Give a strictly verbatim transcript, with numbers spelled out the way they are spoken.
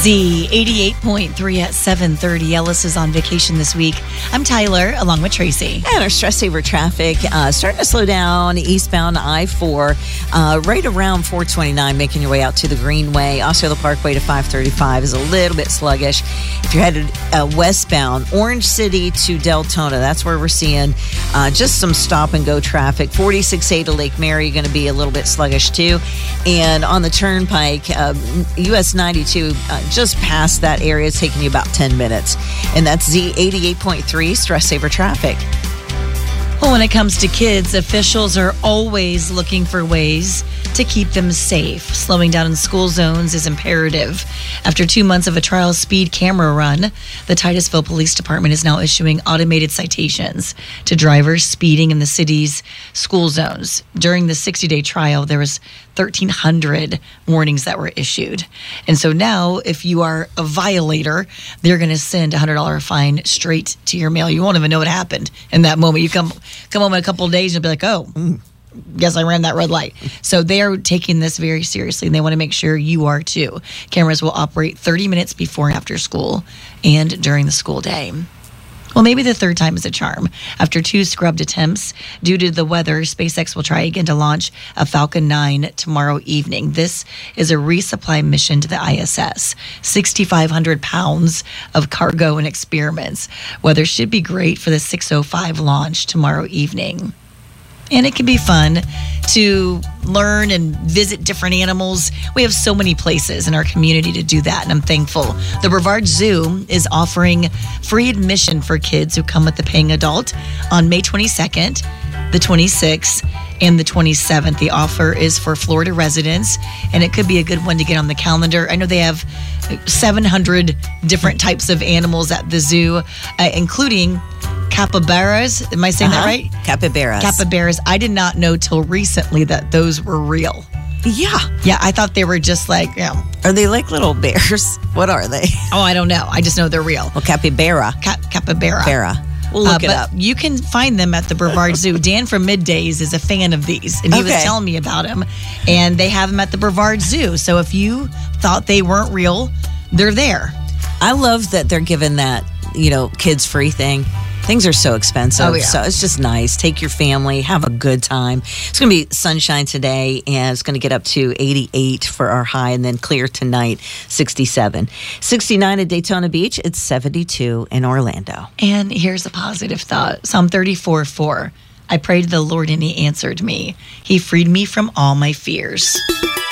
Z eighty-eight point three at seven thirty. Ellis is on vacation this week. I'm Tyler, along with Tracy. And our stress saver traffic uh, starting to slow down eastbound I four, uh, right around four twenty-nine, making your way out to the Greenway. Osceola Parkway to five thirty-five is a little bit sluggish. If you're headed uh, westbound, Orange City to Deltona, that's where we're seeing uh, just some stop and go traffic. forty-six A to Lake Mary going to be a little bit sluggish too. And on the Turnpike, uh, U S ninety-two, uh, just past that area, it's taking you about ten minutes. And that's Z eighty-eight point three stress saver traffic. Well, when it comes to kids, officials are always looking for ways to keep them safe. Slowing down in school zones is imperative. After two months of a trial speed camera run, the Titusville Police Department is now issuing automated citations to drivers speeding in the city's school zones. During the sixty-day trial, there was thirteen hundred warnings that were issued. And so now, if you are a violator, they're going to send a one hundred dollars fine straight to your mail. You won't even know what happened in that moment. You come come home in a couple of days and you'll be like, oh, mm, guess I ran that red light. So they are taking this very seriously, and they want to make sure you are too. Cameras will operate thirty minutes before and after school and during the school day. Well, maybe the third time is a charm. After two scrubbed attempts, due to the weather, SpaceX will try again to launch a Falcon nine tomorrow evening. This is a resupply mission to the I S S. six thousand five hundred pounds of cargo and experiments. Weather should be great for the six oh five launch tomorrow evening. And it can be fun to learn and visit different animals. We have so many places in our community to do that, and I'm thankful. The Brevard Zoo is offering free admission for kids who come with a paying adult on May twenty-second, the twenty-sixth, and the twenty-seventh. The offer is for Florida residents, and it could be a good one to get on the calendar. I know they have seven hundred different types of animals at the zoo, uh, including capybaras. Am I saying uh-huh. that right? Capybaras. Capybaras. I did not know till recently that those were real. Yeah. Yeah, I thought they were just like, you know. Are they like little bears? What are they? Oh, I don't know. I just know they're real. Well, capybara. Cap- capybara. Capybara. We'll look uh, it but up. You can find them at the Brevard Zoo. Dan from Middays is a fan of these, and he okay. was telling me about them. And they have them at the Brevard Zoo. So if you thought they weren't real, they're there. I love that they're giving that, you know, kids free thing. Things are so expensive, oh, yeah. so it's just nice. Take your family, have a good time. It's going to be sunshine today, and it's going to get up to eighty-eight for our high, and then clear tonight, sixty-seven. sixty-nine at Daytona Beach, it's seventy-two in Orlando. And here's a positive thought. Psalm thirty-four four. I prayed to the Lord, and he answered me. He freed me from all my fears.